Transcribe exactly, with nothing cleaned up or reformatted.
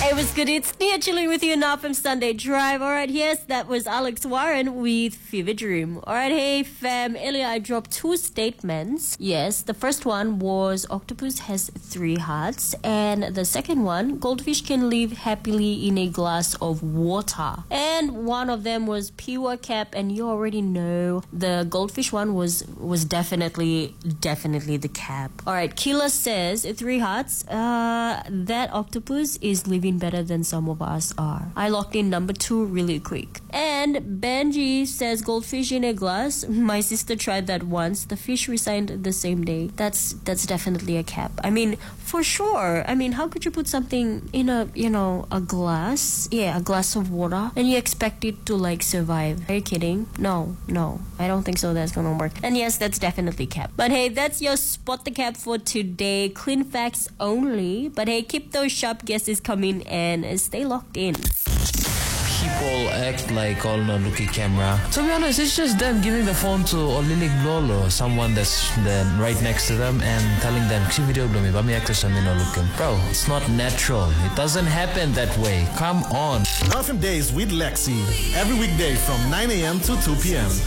Hey, what's good? It's Nia chilling with you now from Sunday Drive. Alright, yes, that was Alex Warren with Fever Dream. Alright, hey fam, earlier I dropped two statements. Yes, the first one was octopus has three hearts, and the second one, goldfish can live happily in a glass of water. And one of them was pure cap, and you already know the goldfish one was was definitely, definitely the cap. Alright, Kila says, three hearts, uh, that octopus is living better than some of us are. I locked in number two really quick. And Benji says goldfish in a glass. My sister tried that once. The fish resigned the same day. That's that's definitely a cap. I mean, for sure. I mean, how could you put something in a, you know, a glass? Yeah, a glass of water, and you expect it to like survive? Are you kidding? No, no. I don't think so. That's gonna work. And yes, that's definitely cap. But hey, that's your spot the cap for today. Clean facts only. But hey, keep those sharp guesses coming and stay locked in. People act like all no looky camera. To be honest, it's just them giving the phone to Olinik Lolo, someone that's then right next to them, and telling them, "See video blow me, but me actors no looking." Bro, it's not natural. It doesn't happen that way. Come on. Awesome Days with Lexi. Every weekday from nine a.m. to two p.m.